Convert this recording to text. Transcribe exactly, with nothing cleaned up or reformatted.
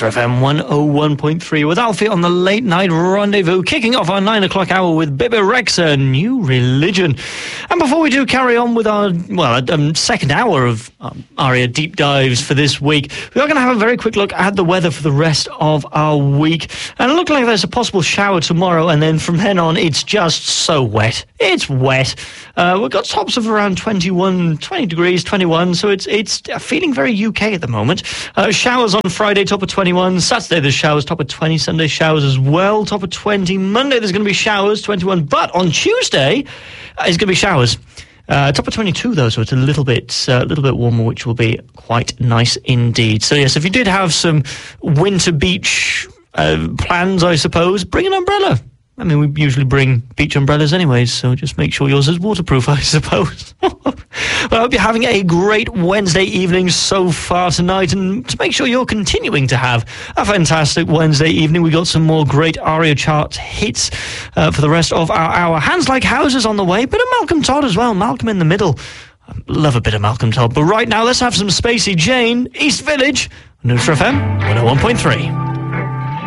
Extra F M one oh one point three with Alfie on the Late Night Rendezvous, kicking off our nine o'clock hour with Bebe Rexha, New Religion. And before we do carry on with our, well, um, second hour of um, Aria Deep Dives for this week, we are going to have a very quick look at the weather for the rest of our week. And it looks like there's a possible shower tomorrow, and then from then on, it's just so wet. It's wet. Uh, we've got tops of around twenty-one, twenty degrees, twenty-one, so it's it's feeling very U K at the moment. Uh, showers on Friday, top of twenty-one. Saturday, there's showers, top of twenty. Sunday, showers as well, top of twenty. Monday, there's going to be showers, twenty-one. But on Tuesday, uh, it's going to be showers. Uh, top of twenty-two, though, so it's a little bit uh, a little bit warmer, which will be quite nice indeed. So, yes, if you did have some winter beach uh, plans, I suppose, bring an umbrella. I mean, we usually bring beach umbrellas anyways, so just make sure yours is waterproof, I suppose. Well, I hope you're having a great Wednesday evening so far tonight, and to make sure you're continuing to have a fantastic Wednesday evening, we got some more great Aria Chart hits uh, for the rest of our hour. Hands Like Houses on the way, bit of Malcolm Todd as well, Malcolm in the Middle. I love a bit of Malcolm Todd, but right now let's have some Spacey Jane, East Village, News for F M one oh one point three.